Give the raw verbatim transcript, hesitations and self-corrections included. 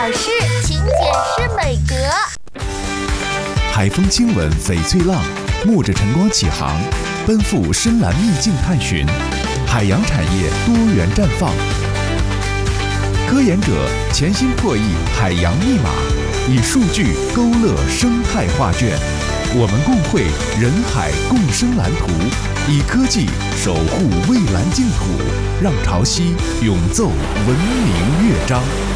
老师，请解释美德。 海风亲吻翡翠浪，沐着晨光起航，奔赴深蓝秘境探寻，海洋产业多元绽放。科研者潜心破译海洋密码，以数据勾勒生态画卷。我们共绘人海共生蓝图，以科技守护蔚蓝净土，让潮汐永奏文明乐章。